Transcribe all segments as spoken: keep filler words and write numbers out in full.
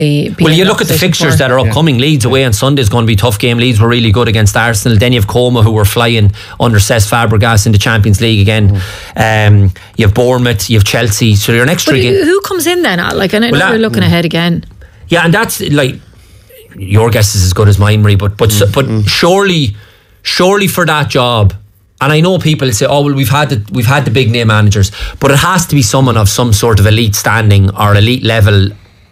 Well, you look at the fixtures that are upcoming. Yeah. Leeds away on Sunday is going to be a tough game. Leeds were really good against Arsenal. Then you have Como, who were flying under Cesc Fabregas in the Champions League again. Mm. Um, you have Bournemouth, you have Chelsea. So your next three games. Who comes in then? Like, I know well, we're looking mm. ahead again. Yeah, and that's like your guess is as good as mine, Marie. But but mm. but mm. surely, surely for that job. And I know people say, "Oh well, we've had the we've had the big name managers," but it has to be someone of some sort of elite standing or elite level.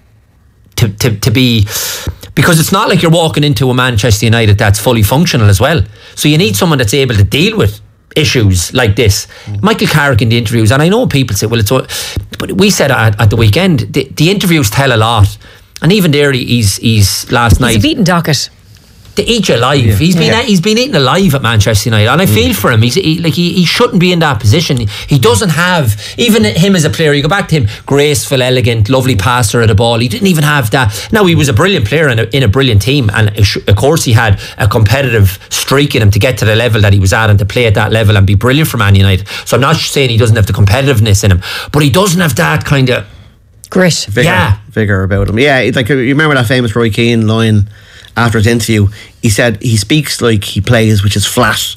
To, to, to be, because it's not like you're walking into a Manchester United that's fully functional as well. So you need someone that's able to deal with issues like this. Mm. Michael Carrick in the interviews, and I know people say, well, it's all, but we said at, at the weekend, the, the interviews tell a lot. And even there, he's, he's last he's night. He's a beaten docket. To eat you alive. Yeah. He's been yeah. he's been eaten alive at Manchester United, and I feel mm. for him. He's he, like he, he shouldn't be in that position. He doesn't have, even him as a player. You go back to him, graceful, elegant, lovely passer at a ball. He didn't even have that. Now he was a brilliant player in a, in a brilliant team, and of course he had a competitive streak in him to get to the level that he was at and to play at that level and be brilliant for Man United. So I'm not saying he doesn't have the competitiveness in him, but he doesn't have that kind of grit, vigor, yeah, vigor about him. Yeah, it's like you remember that famous Roy Keane line after his interview. He said he speaks like he plays, which is flat,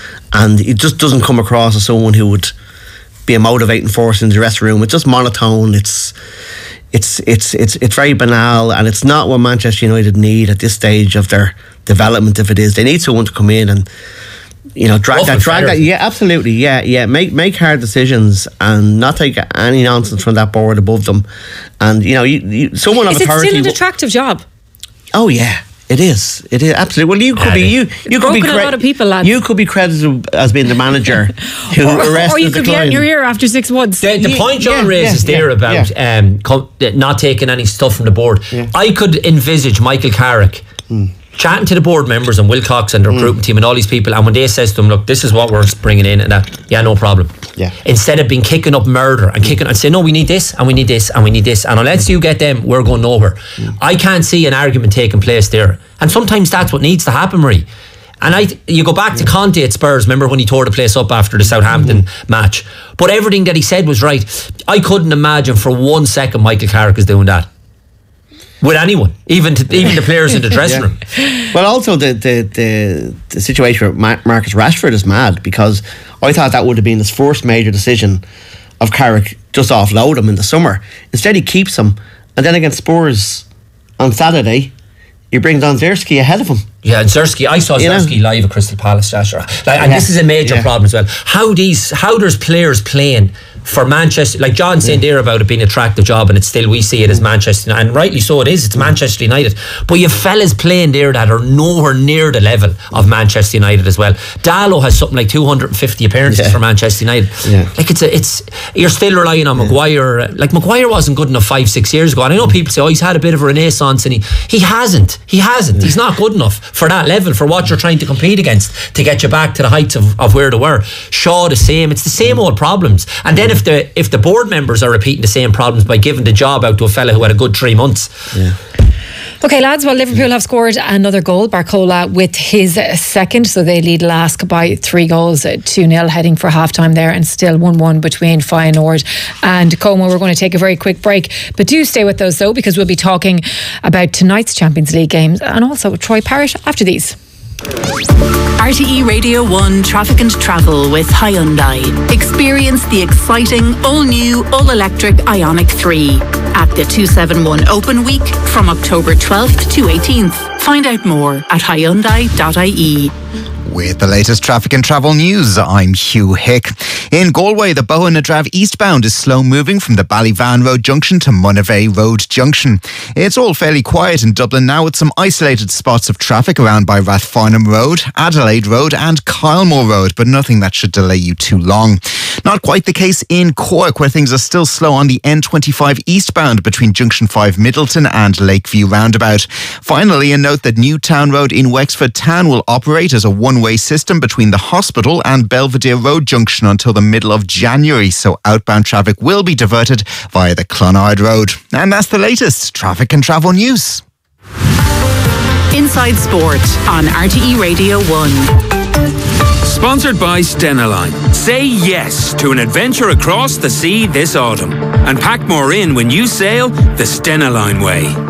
and it just doesn't come across as someone who would be a motivating force in the dressing room. It's just monotone. It's it's it's it's it's very banal, and it's not what Manchester United need at this stage of their development. If it is, they need someone to come in and, you know, drag that, drag that. Yeah, absolutely. Yeah, yeah. Make make hard decisions and not take any nonsense from that board above them. And you know, you, you someone of is authority. Is it still an attractive job? Oh yeah. It is. It is absolutely. Well, you could yeah, be you. You could be cre- a lot of people, lads. You could be credited as being the manager who or, arrested or you could the be out client. in your ear after six months. The, the yeah, point John yeah, raises yeah, there yeah, about yeah. Um, co- not taking any stuff from the board. Yeah. I could envisage Michael Carrick mm. chatting to the board members and Wilcox and the recruitment mm. team and all these people, and when they says to them, "Look, this is what we're bringing in," and that, yeah, no problem. Yeah. Instead of being kicking up murder and kicking and saying, "No, we need this and we need this and we need this," and unless you get them, we're going nowhere. Mm. I can't see an argument taking place there. And sometimes that's what needs to happen, Marie. And I, you go back to Conte at Spurs, remember when he tore the place up after the Southampton mm-hmm. match. But everything that he said was right. I couldn't imagine for one second Michael Carrick is doing that with anyone, even to, even the players in the dressing yeah. room. Well, also the the, the, the situation with Marcus Rashford is mad, because I thought that would have been his first major decision of Carrick, just offload him in the summer. Instead he keeps him, and then against Spurs on Saturday he brings on Zerski ahead of him. Yeah, and Zerski, I saw Zerski live at Crystal Palace, Josh. Like, and yeah. this is a major yeah. problem as well. How these, how there's players playing for Manchester, like John saying yeah. there about it being an attractive job, and it's still, we see it as Manchester, and rightly so it is, it's Manchester United. But you have fellas playing there that are nowhere near the level of Manchester United as well. Dallo has something like two hundred fifty appearances yeah. for Manchester United. Yeah. Like it's a, it's you're still relying on yeah. Maguire. Like Maguire wasn't good enough five, six years ago, and I know people say, oh, he's had a bit of a renaissance, and he he hasn't. He hasn't. Yeah. He's not good enough for that level, for what you're trying to compete against, to get you back to the heights of, of where they were. Shaw the same. It's the same old problems. And then if the if the board members are repeating the same problems by giving the job out to a fella who had a good three months. Yeah. Okay, lads, well, Liverpool have scored another goal. Barcola with his second, so they lead Lask by three goals, two nil heading for half-time there, and still one one between Feyenoord and Como. We're going to take a very quick break, but do stay with us, though, because we'll be talking about tonight's Champions League games and also Troy Parish after these. R T E Radio one Traffic and Travel with Hyundai. Experience the exciting all-new, all-electric Ioniq three at the two seventy-one Open Week from October twelfth to eighteenth. Find out more at hyundai dot I E. With the latest traffic and travel news, I'm Hugh Hick. In Galway, the Bohan na Drabh eastbound is slow moving from the Ballyvan Road junction to Munavay Road junction. It's all fairly quiet in Dublin now, with some isolated spots of traffic around by Rathfarnham Road, Adelaide Road and Kylemore Road, but nothing that should delay you too long. Not quite the case in Cork, where things are still slow on the N twenty-five eastbound between Junction five Middleton and Lakeview Roundabout. Finally, a note that Newtown Road in Wexford Town will operate as a one-way system between the hospital and Belvedere Road junction until the middle of January, so outbound traffic will be diverted via the Clonard Road. And that's the latest traffic and travel news. Inside Sport on R T E Radio one. Sponsored by Stena Line. Say yes to an adventure across the sea this autumn, and pack more in when you sail the Stena Line way.